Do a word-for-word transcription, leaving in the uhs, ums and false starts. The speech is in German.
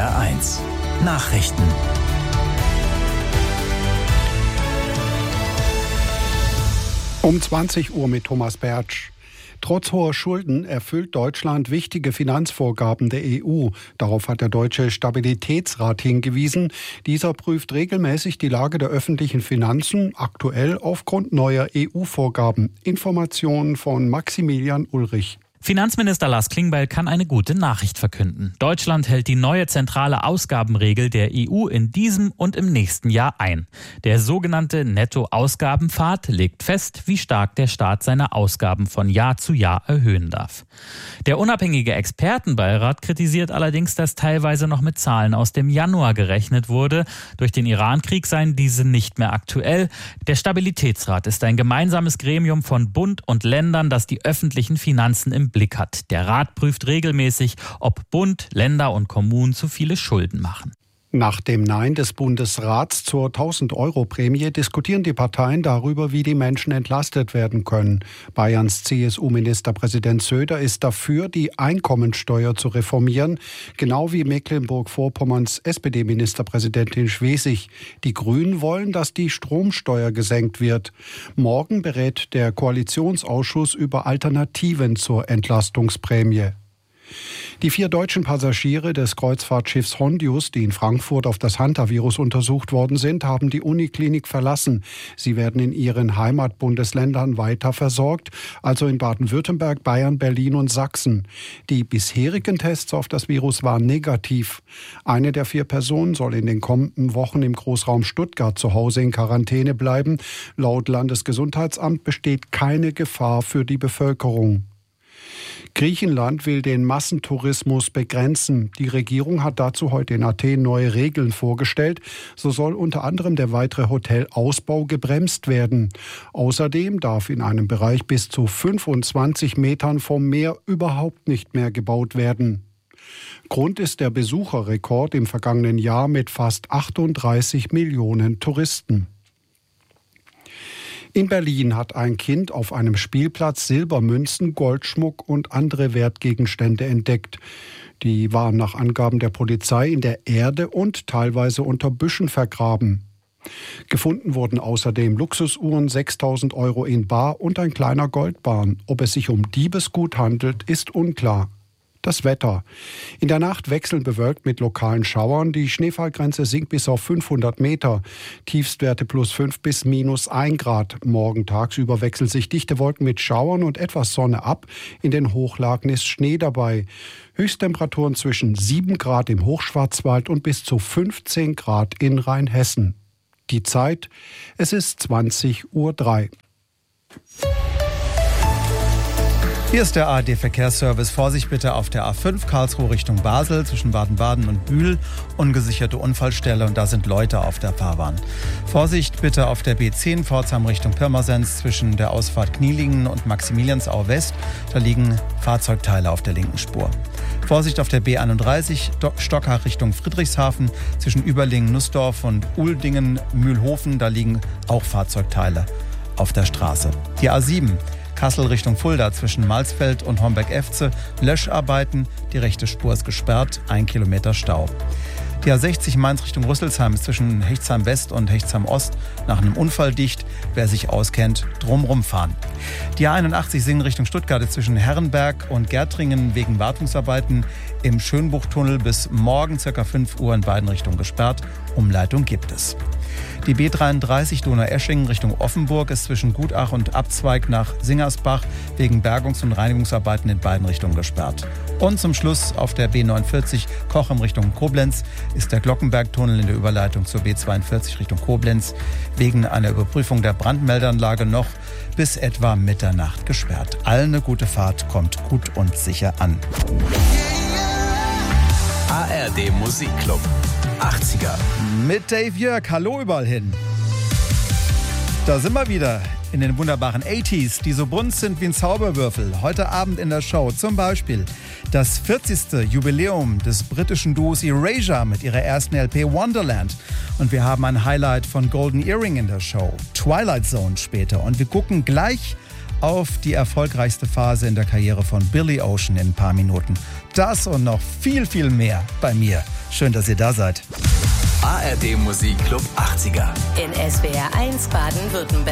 R eins Nachrichten. Um zwanzig Uhr mit Thomas Bertsch. Trotz hoher Schulden erfüllt Deutschland wichtige Finanzvorgaben der E U. Darauf hat der Deutsche Stabilitätsrat hingewiesen. Dieser prüft regelmäßig die Lage der öffentlichen Finanzen, aktuell aufgrund neuer E U-Vorgaben. Informationen von Maximilian Ulrich. Finanzminister Lars Klingbeil kann eine gute Nachricht verkünden. Deutschland hält die neue zentrale Ausgabenregel der E U in diesem und im nächsten Jahr ein. Der sogenannte Nettoausgabenpfad legt fest, wie stark der Staat seine Ausgaben von Jahr zu Jahr erhöhen darf. Der unabhängige Expertenbeirat kritisiert allerdings, dass teilweise noch mit Zahlen aus dem Januar gerechnet wurde. Durch den Irankrieg seien diese nicht mehr aktuell. Der Stabilitätsrat ist ein gemeinsames Gremium von Bund und Ländern, das die öffentlichen Finanzen im Blick hat. Der Rat prüft regelmäßig, ob Bund, Länder und Kommunen zu viele Schulden machen. Nach dem Nein des Bundesrats zur tausend-Euro-Prämie diskutieren die Parteien darüber, wie die Menschen entlastet werden können. Bayerns C S U-Ministerpräsident Söder ist dafür, die Einkommensteuer zu reformieren, genau wie Mecklenburg-Vorpommerns S P D-Ministerpräsidentin Schwesig. Die Grünen wollen, dass die Stromsteuer gesenkt wird. Morgen berät der Koalitionsausschuss über Alternativen zur Entlastungsprämie. Die vier deutschen Passagiere des Kreuzfahrtschiffs Hondius, die in Frankfurt auf das Hantavirus untersucht worden sind, haben die Uniklinik verlassen. Sie werden in ihren Heimatbundesländern weiter versorgt, also in Baden-Württemberg, Bayern, Berlin und Sachsen. Die bisherigen Tests auf das Virus waren negativ. Eine der vier Personen soll in den kommenden Wochen im Großraum Stuttgart zu Hause in Quarantäne bleiben. Laut Landesgesundheitsamt besteht keine Gefahr für die Bevölkerung. Griechenland will den Massentourismus begrenzen. Die Regierung hat dazu heute in Athen neue Regeln vorgestellt. So soll unter anderem der weitere Hotelausbau gebremst werden. Außerdem darf in einem Bereich bis zu fünfundzwanzig Metern vom Meer überhaupt nicht mehr gebaut werden. Grund ist der Besucherrekord im vergangenen Jahr mit fast achtunddreißig Millionen Touristen. In Berlin hat ein Kind auf einem Spielplatz Silbermünzen, Goldschmuck und andere Wertgegenstände entdeckt. Die waren nach Angaben der Polizei in der Erde und teilweise unter Büschen vergraben. Gefunden wurden außerdem Luxusuhren, sechstausend Euro in bar und ein kleiner Goldbarren. Ob es sich um Diebesgut handelt, ist unklar. Das Wetter. In der Nacht wechselnd bewölkt mit lokalen Schauern. Die Schneefallgrenze sinkt bis auf fünfhundert Meter. Tiefstwerte plus fünf bis minus ein Grad. Morgen tagsüber wechseln sich dichte Wolken mit Schauern und etwas Sonne ab. In den Hochlagen ist Schnee dabei. Höchsttemperaturen zwischen sieben Grad im Hochschwarzwald und bis zu fünfzehn Grad in Rheinhessen. Die Zeit, es ist zwanzig Uhr drei. Hier ist der A R D-Verkehrsservice. Vorsicht bitte auf der A fünf Karlsruhe Richtung Basel zwischen Baden-Baden und Bühl. Ungesicherte Unfallstelle und da sind Leute auf der Fahrbahn. Vorsicht bitte auf der B zehn Pforzheim Richtung Pirmasens zwischen der Ausfahrt Knielingen und Maximiliansau West. Da liegen Fahrzeugteile auf der linken Spur. Vorsicht auf der B einunddreißig Stockach Richtung Friedrichshafen zwischen Überlingen, Nussdorf und Uldingen, Mühlhofen. Da liegen auch Fahrzeugteile auf der Straße. Die A sieben Kassel Richtung Fulda zwischen Malsfeld und Homberg-Efze. Löscharbeiten. Die rechte Spur ist gesperrt. Ein Kilometer Stau. Die A sechzig Mainz Richtung Rüsselsheim ist zwischen Hechtsheim West und Hechtsheim Ost nach einem Unfall dicht. Wer sich auskennt, drumrum fahren. Die A einundachtzig Singen Richtung Stuttgart ist zwischen Herrenberg und Gärtringen wegen Wartungsarbeiten im Schönbuchtunnel bis morgen ca. fünf Uhr in beiden Richtungen gesperrt. Umleitung gibt es. Die B dreiunddreißig Donaueschingen Richtung Offenburg ist zwischen Gutach und Abzweig nach Singersbach wegen Bergungs- und Reinigungsarbeiten in beiden Richtungen gesperrt. Und zum Schluss auf der B neunundvierzig Cochem Richtung Koblenz ist der Glockenbergtunnel in der Überleitung zur B zweiundvierzig Richtung Koblenz wegen einer Überprüfung der Brandmeldeanlage noch bis etwa Mitternacht gesperrt. Allen eine gute Fahrt, kommt gut und sicher an. A R D Musikclub achtziger. Mit Dave Jörg, hallo überall hin. Da sind wir wieder in den wunderbaren achtziger, die so bunt sind wie ein Zauberwürfel. Heute Abend in der Show zum Beispiel das vierzigste Jubiläum des britischen Duos Erasure mit ihrer ersten L P Wonderland. Und wir haben ein Highlight von Golden Earring in der Show, Twilight Zone später. Und wir gucken gleich auf die erfolgreichste Phase in der Karriere von Billy Ocean in ein paar Minuten. Das und noch viel, viel mehr bei mir Schön, dass ihr da seid. A R D Musikclub achtziger. In S W R eins Baden-Württemberg.